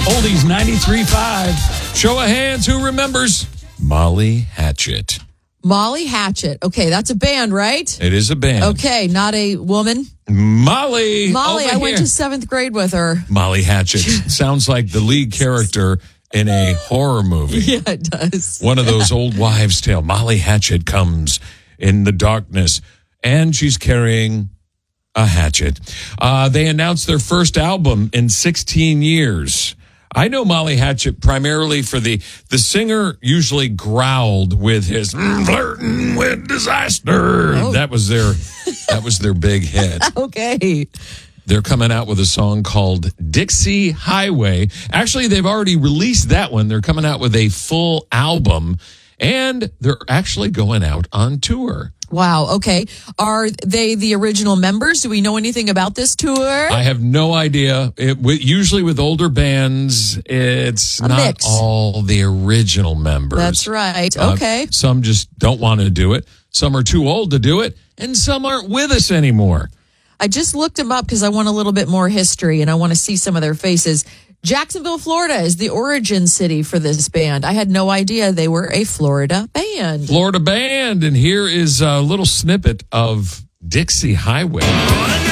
Oldies 93.5. Show of hands who remembers Molly Hatchet. Molly Hatchet. Okay, that's a band, right? It is a band. Okay, not a woman. Molly, I went to 7th grade with her. Molly Hatchet sounds like the lead character in a horror movie. Yeah, it does. One of those old wives' tale. Molly Hatchet comes in the darkness, and she's carrying a hatchet. They announced their first album in 16 years. I know Molly Hatchet primarily for the singer usually growled with his flirting with disaster. Oh. That was their big hit. Okay. They're coming out with a song called Dixie Highway. Actually, they've already released that one. They're coming out with a full album, and they're actually going out on tour. Wow. Okay. Are they the original members? Do we know anything about this tour? I have no idea. Usually with older bands, it's A not mix. all the original members. That's right. Okay. Some just don't want to do it. Some are too old to do it, and some aren't with us anymore. I just looked them up because I want a little bit more history and I want to see some of their faces. Jacksonville, Florida is the origin city for this band. I had no idea they were a Florida band. Florida band, and here is a little snippet of Dixie Highway.